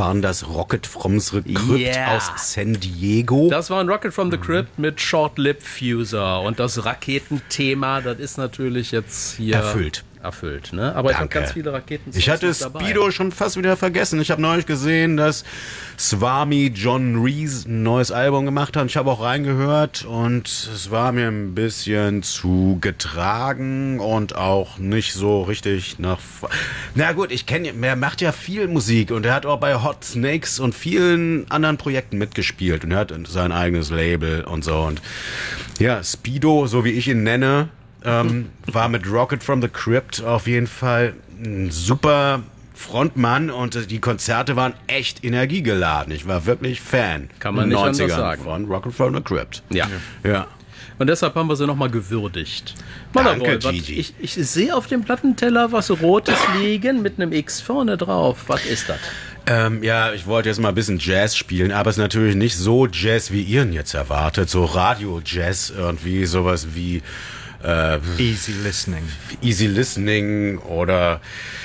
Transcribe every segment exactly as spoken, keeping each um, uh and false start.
waren das Rocket from the Crypt Yeah. aus San Diego. Das war ein Rocket from the Crypt mit Short Lip Fuser. Und das Raketenthema, das ist natürlich jetzt hier Erfüllt. Erfüllt, ne? Aber ich habe Danke. ganz viele Raketen. Ich hatte dabei. Speedo schon fast wieder vergessen. Ich habe neulich gesehen, dass Swami John Reese ein neues Album gemacht hat. Ich habe auch reingehört und es war mir ein bisschen zu getragen und auch nicht so richtig nach... Na gut, ich kenne, er macht ja viel Musik und er hat auch bei Hot Snakes und vielen anderen Projekten mitgespielt und er hat sein eigenes Label und so. Und ja, Speedo, so wie ich ihn nenne, Ähm, war mit Rocket from the Crypt auf jeden Fall ein super Frontmann und die Konzerte waren echt energiegeladen. Ich war wirklich Fan. Kann man in den nicht anders neunzigern sagen. Von Rocket from the Crypt. Ja. Ja. Und deshalb haben wir sie nochmal gewürdigt. Danke, Malerwohl, was- Gigi. ich, ich sehe auf dem Plattenteller was Rotes liegen mit einem X vorne drauf. Was ist das? Ähm, ja, ich wollte jetzt mal ein bisschen Jazz spielen, aber es ist natürlich nicht so Jazz, wie ihr ihn jetzt erwartet. So Radio-Jazz irgendwie, sowas wie äh, Easy listening. Easy Listening oder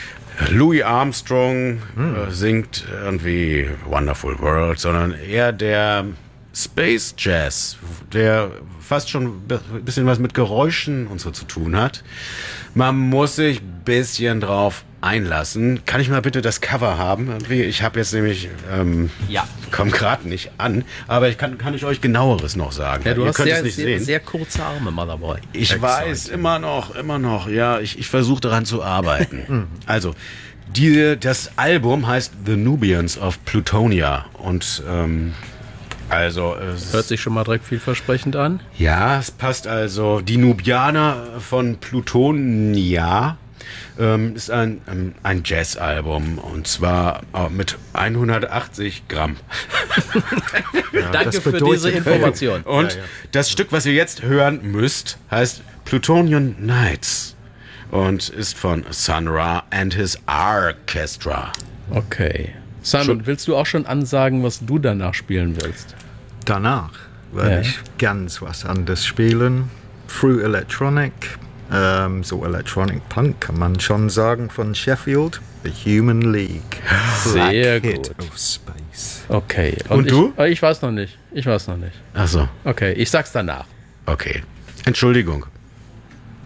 Louis Armstrong äh, singt irgendwie Wonderful World, sondern eher der Space Jazz, der fast schon ein bisschen was mit Geräuschen und so zu tun hat. Man muss sich ein bisschen drauf einlassen. Kann ich mal bitte das Cover haben? Irgendwie? Ich habe jetzt nämlich, ähm, Ja. komm gerade nicht an, aber ich kann, kann ich euch genaueres noch sagen. Ja, du Ihr hast könnt sehr, es nicht sehr, sehen. sehr kurze Arme, Motherboy. Ich weiß, immer noch, immer noch. Ja, ich, ich versuche daran zu arbeiten. Also, die, das Album heißt The Nubians of Plutonia. Und, ähm, also, es Hört sich schon mal direkt vielversprechend an. ja, es passt also. Die Nubianer von Plutonia ähm, ist ein, ähm, ein Jazz-Album. Und zwar äh, mit hundertachtzig Gramm. Danke das für bedeutet- diese Information. Und Ja, ja. das Stück, was ihr jetzt hören müsst, heißt Plutonian Nights und ist von Sun Ra and his Orchestra. Okay. Simon, willst du auch schon ansagen, was du danach spielen willst? Danach werde Ja. ich ganz was anderes spielen. Through Electronic, ähm, so Electronic Punk kann man schon sagen, von Sheffield, The Human League. Sehr Black Hit gut. of Space. Okay. Und ich, du? äh, Ich weiß noch nicht. Ich weiß noch nicht. Ach so, Okay, ich sag's danach. okay. Entschuldigung.